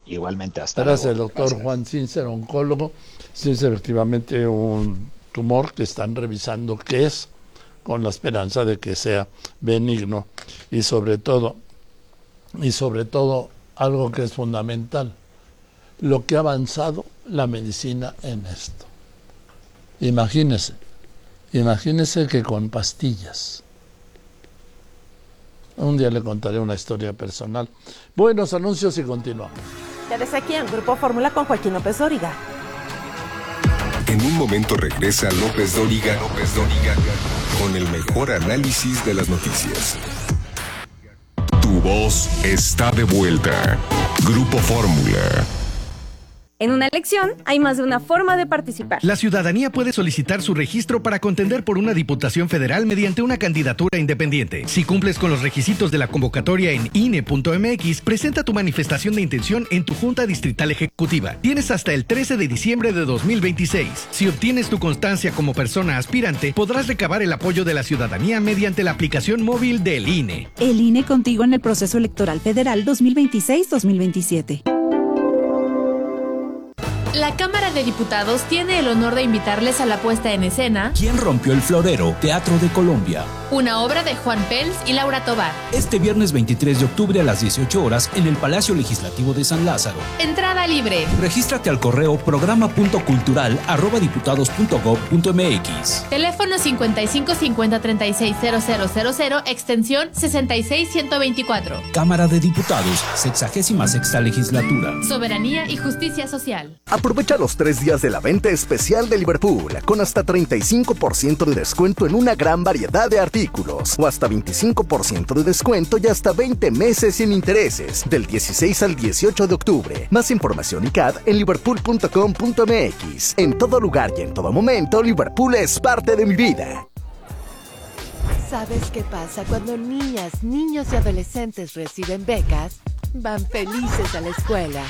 Igualmente, hasta Gracias, luego. doctor Gracias. Juan Sincer, oncólogo. Sí, es efectivamente un tumor que están revisando qué es, con la esperanza de que sea benigno. Y sobre todo, algo que es fundamental, lo que ha avanzado la medicina en esto. Imagínese que con pastillas. Un día le contaré una historia personal. Buenos anuncios y continuamos. Quédese aquí en Grupo Fórmula con Joaquín López Dóriga. En un momento regresa López Dóriga con el mejor análisis de las noticias. Tu voz está de vuelta. Grupo Fórmula. En una elección hay más de una forma de participar. La ciudadanía puede solicitar su registro para contender por una diputación federal mediante una candidatura independiente. Si cumples con los requisitos de la convocatoria en INE.mx, presenta tu manifestación de intención en tu Junta Distrital Ejecutiva. Tienes hasta el 13 de diciembre de 2026. Si obtienes tu constancia como persona aspirante, podrás recabar el apoyo de la ciudadanía mediante la aplicación móvil del INE. El INE contigo en el proceso electoral federal 2026-2027. La Cámara de Diputados tiene el honor de invitarles a la puesta en escena ¿Quién rompió el florero? Teatro de Colombia. Una obra de Juan Pels y Laura Tobar. Este viernes 23 de octubre a las 18 horas en el Palacio Legislativo de San Lázaro. Entrada libre. Regístrate al correo programa.cultural@diputados.gov.mx. Teléfono 55 50 36 0000, extensión 66 124. Cámara de Diputados, 66ª Legislatura. Soberanía y justicia social. Aprovecha los 3 días de la venta especial de Liverpool, con hasta 35% de descuento en una gran variedad de artículos, o hasta 25% de descuento y hasta 20 meses sin intereses, del 16 al 18 de octubre. Más información y CAD en liverpool.com.mx. En todo lugar y en todo momento, Liverpool es parte de mi vida. ¿Sabes qué pasa cuando niñas, niños y adolescentes reciben becas? Van felices a la escuela.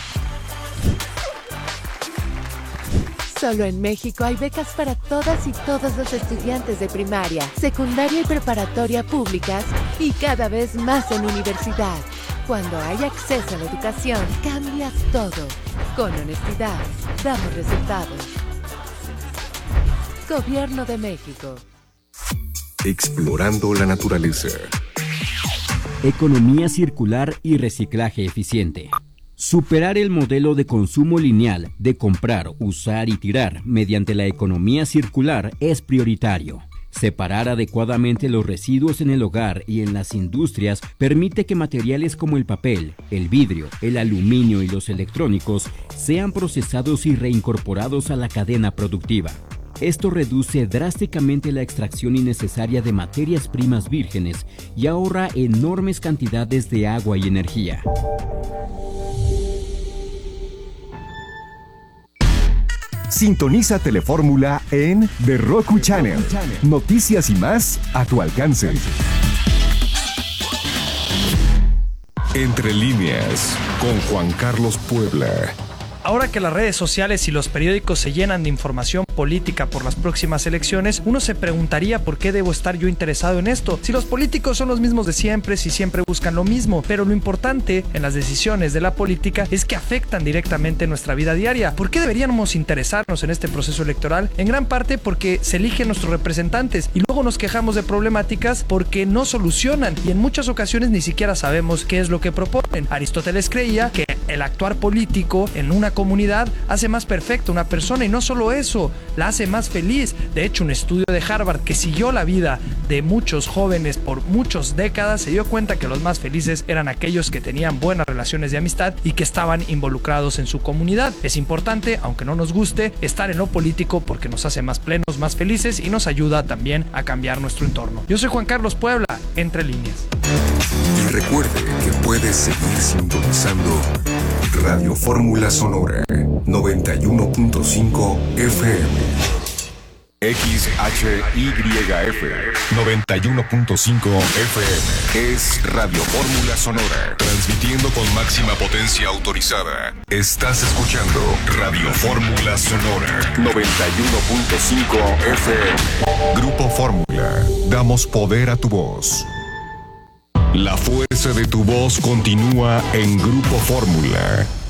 Solo en México hay becas para todas y todos los estudiantes de primaria, secundaria y preparatoria públicas y cada vez más en universidad. Cuando hay acceso a la educación, cambias todo. Con honestidad, damos resultados. Gobierno de México. Explorando la naturaleza. Economía circular y reciclaje eficiente. Superar el modelo de consumo lineal de comprar, usar y tirar mediante la economía circular es prioritario. Separar adecuadamente los residuos en el hogar y en las industrias permite que materiales como el papel, el vidrio, el aluminio y los electrónicos sean procesados y reincorporados a la cadena productiva. Esto reduce drásticamente la extracción innecesaria de materias primas vírgenes y ahorra enormes cantidades de agua y energía. Sintoniza Telefórmula en The Roku Channel. Noticias y más a tu alcance. Entre líneas, con Juan Carlos Puebla. Ahora que las redes sociales y los periódicos se llenan de información política por las próximas elecciones, uno se preguntaría por qué debo estar yo interesado en esto. Si los políticos son los mismos de siempre, si siempre buscan lo mismo, pero lo importante en las decisiones de la política es que afectan directamente nuestra vida diaria. ¿Por qué deberíamos interesarnos en este proceso electoral? En gran parte porque se eligen nuestros representantes y luego nos quejamos de problemáticas porque no solucionan y en muchas ocasiones ni siquiera sabemos qué es lo que proponen. Aristóteles creía que el actuar político en una comunidad hace más perfecta una persona y no solo eso, la hace más feliz. De hecho, un estudio de Harvard que siguió la vida de muchos jóvenes por muchas décadas se dio cuenta que los más felices eran aquellos que tenían buenas relaciones de amistad y que estaban involucrados en su comunidad. Es importante, aunque no nos guste, estar en lo político porque nos hace más plenos, más felices y nos ayuda también a cambiar nuestro entorno. Yo soy Juan Carlos Puebla, Entre Líneas. Y recuerde que puedes seguir sintonizando Radio Fórmula Sonora 91.5 FM. XHYF 91.5 FM. Es Radio Fórmula Sonora, transmitiendo con máxima potencia autorizada. Estás escuchando Radio Fórmula Sonora 91.5 FM. Grupo Fórmula, damos poder a tu voz. La fuerza de tu voz continúa en Grupo Fórmula.